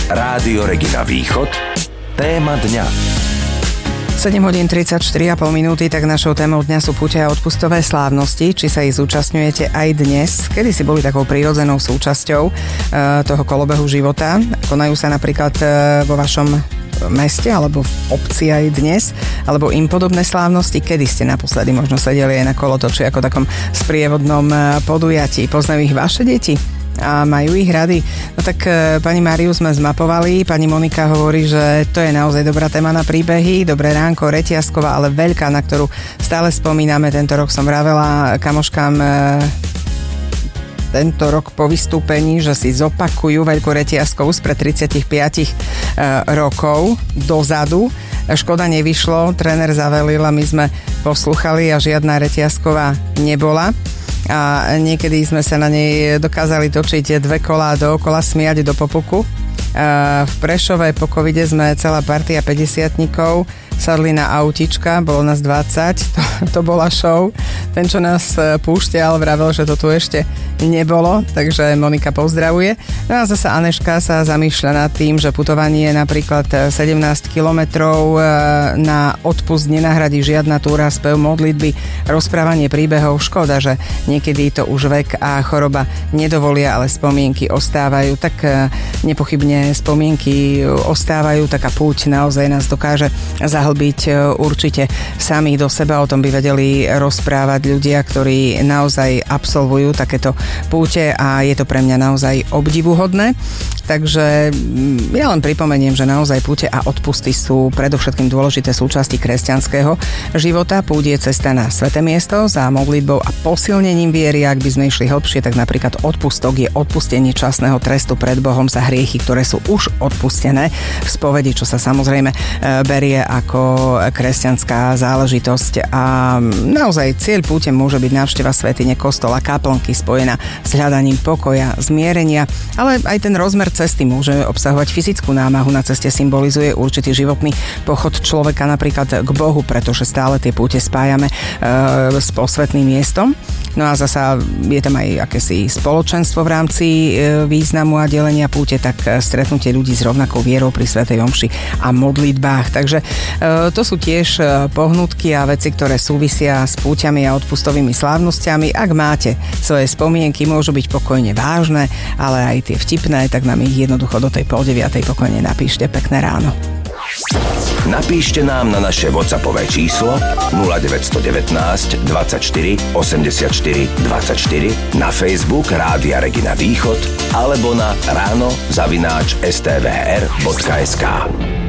Rádio Regina Východ. Téma dňa. 7 hodín 34,5 minúty, tak našou témou dňa sú púte a odpustové slávnosti. Či sa ich zúčastňujete aj dnes? Kedy si boli takou prirodzenou súčasťou toho kolobehu života? Konajú sa napríklad vo vašom meste alebo v obci aj dnes, alebo im podobné slávnosti? Kedy ste naposledy možno sedeli aj na kolotoči ako takom sprievodnom podujatí? Poznajú ich vaše deti? A majú ich rady? No tak pani Máriu sme zmapovali, pani Monika hovorí, že to je naozaj dobrá téma na príbehy. Dobré ránko, reťazková, ale veľká, na ktorú stále spomíname. Tento rok som vravela kamoškám tento rok po vystúpení, že si zopakujú veľkú reťazkovú spred 35 rokov dozadu. Škoda nevyšlo, tréner zavelil a my sme poslúchali a žiadna reťazková nebola. A niekedy sme sa na nej dokázali točiť 2 kolá dookola, smiať do popuku. V Prešove po covide sme celá partia 50-tníkov sadli na autička, bolo nás 20, to bola show. Ten, čo nás púšťal, vravel, že to tu ešte nebolo, takže Monika pozdravuje. No a zasa Aneška sa zamýšľa nad tým, že putovanie napríklad 17 kilometrov na odpust nenahradí žiadna túra, spev, modlitby, rozprávanie príbehov. Škoda, že niekedy to už vek a choroba nedovolia, ale spomienky ostávajú. Tak nepochybne spomienky ostávajú, taká púť naozaj nás dokáže zahlbiť určite sami do seba. O tom by vedeli rozprávať ľudia, ktorí naozaj absolvujú takéto púte a je to pre mňa naozaj obdivuhodné. Takže ja len pripomeniem, že naozaj púte a odpusty sú predovšetkým dôležité súčasti kresťanského života. Púť je cesta na sväté miesto za modlitbou a posilnením viery. Ak by sme išli hlbšie, tak napríklad odpustok je odpustenie časného trestu pred Bohom za hriechy, ktoré sú už odpustené v spovedi, čo sa samozrejme berie ako kresťanská záležitosť. A naozaj cieľ púte môže byť návšteva svätyne, kostola, kaplnky spojená s hľadaním pokoja, zmierenia, ale aj ten rozmer cesty môže obsahovať fyzickú námahu. Na ceste symbolizuje určitý životný pochod človeka napríklad k Bohu, pretože stále tie púte spájame s posvätným miestom. No a zasa je tam aj akési spoločenstvo v rámci významu a delenia púte, tak stretnutie ľudí s rovnakou vierou pri svätej omši a modlitbách. Takže to sú tiež pohnutky a veci, ktoré súvisia s púťami a odpustovými slávnosťami. Ak máte svoje spomienky, môžu byť pokojne vážne, ale aj tie vtipné, tak nám ich jednoducho do tej 8:30 pokojne napíšte. Pekné ráno. Napíšte nám na naše WhatsAppové číslo 0919 24 84 24, na Facebook Rádia Regina Východ alebo na ráno@stvr.sk.